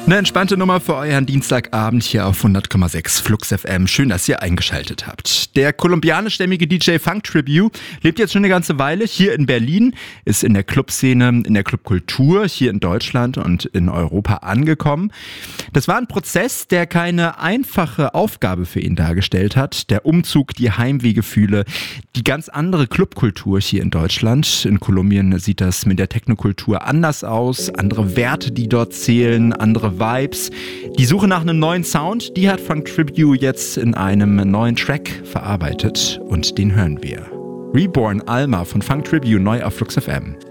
Eine entspannte Nummer für euren Dienstagabend hier auf 100,6 Flux FM. Schön, dass ihr eingeschaltet habt. Der kolumbianischstämmige DJ Funk Tribute lebt jetzt schon eine ganze Weile hier in Berlin, ist in der Clubszene, in der Clubkultur hier in Deutschland und in Europa angekommen. Das war ein Prozess, der keine einfache Aufgabe für ihn dargestellt hat. Der Umzug, die Heimwehgefühle, die ganz andere Clubkultur hier in Deutschland. In Kolumbien sieht das mit der Technokultur anders aus, andere Werte, die dort zählen, andere Vibes. Die Suche nach einem neuen Sound, die hat Funk Tribute jetzt in einem neuen Track verarbeitet und den hören wir. Reborn Alma von Funk Tribute neu auf Flux FM.